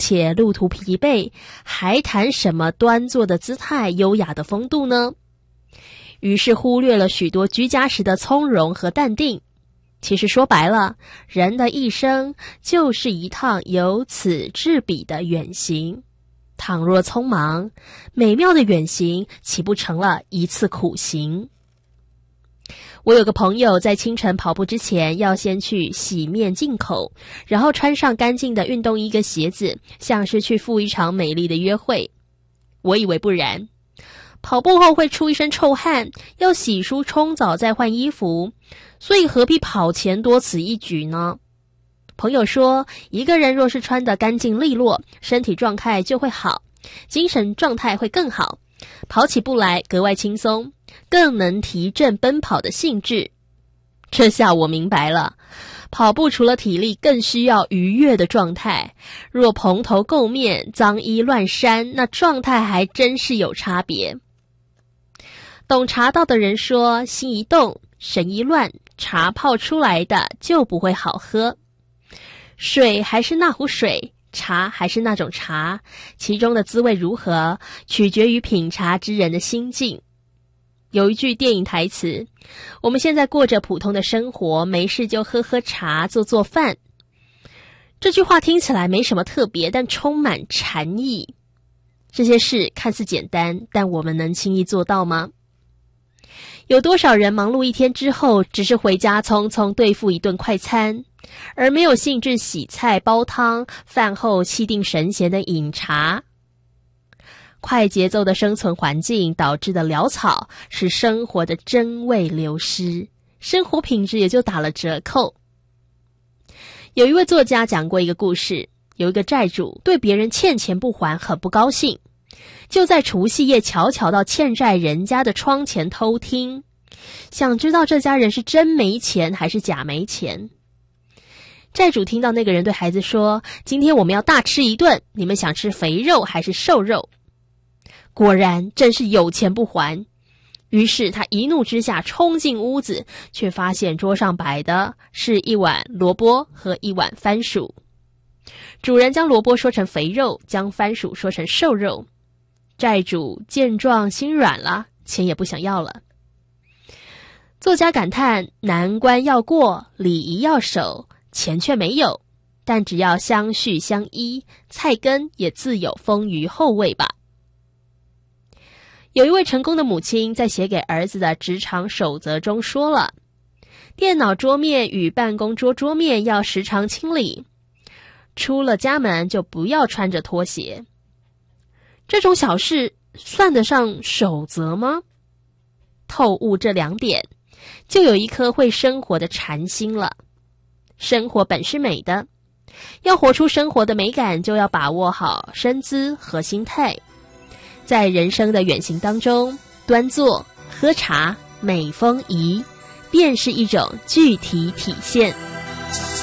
且路途疲惫，还谈什么端坐的姿态、优雅的风度呢？于是忽略了许多居家时的从容和淡定。其实说白了，人的一生就是一趟由此至彼的远行。倘若匆忙，美妙的远行岂不成了一次苦行？我有个朋友在清晨跑步之前要先去洗面净口，然后穿上干净的运动衣跟鞋子，像是去赴一场美丽的约会。我以为不然，跑步后会出一身臭汗，要洗漱冲澡再换衣服，所以何必跑前多此一举呢？朋友说，一个人若是穿得干净利落，身体状态就会好，精神状态会更好，跑起步来格外轻松，更能提振奔跑的兴致。这下我明白了，跑步除了体力，更需要愉悦的状态。若蓬头垢面、脏衣乱衫，那状态还真是有差别。懂茶道的人说，心一动，神一乱，茶泡出来的就不会好喝。水还是那壶水，茶还是那种茶，其中的滋味如何，取决于品茶之人的心境。有一句电影台词，我们现在过着普通的生活，没事就喝喝茶，做做饭。这句话听起来没什么特别，但充满禅意。这些事看似简单，但我们能轻易做到吗？有多少人忙碌一天之后，只是回家匆匆对付一顿快餐，而没有兴致洗菜煲汤，饭后气定神闲的饮茶。快节奏的生存环境导致的潦草，使生活的真味流失，生活品质也就打了折扣。有一位作家讲过一个故事，有一个债主对别人欠钱不还很不高兴，就在除夕夜悄悄到欠债人家的窗前偷听，想知道这家人是真没钱还是假没钱。债主听到那个人对孩子说，今天我们要大吃一顿，你们想吃肥肉还是瘦肉？果然真是有钱不还。于是他一怒之下冲进屋子，却发现桌上摆的是一碗萝卜和一碗番薯。主人将萝卜说成肥肉，将番薯说成瘦肉。债主见状心软了，钱也不想要了。作家感叹，难关要过，礼仪要守，钱却没有，但只要相续相依，菜根也自有丰腴后味吧。有一位成功的母亲在写给儿子的职场守则中说了，电脑桌面与办公桌面要时常清理，出了家门就不要穿着拖鞋。这种小事算得上守则吗？透悟这两点，就有一颗会生活的禅心了。生活本是美的，要活出生活的美感，就要把握好身姿和心态。在人生的远行当中，端坐、喝茶、美风仪，便是一种具体体现。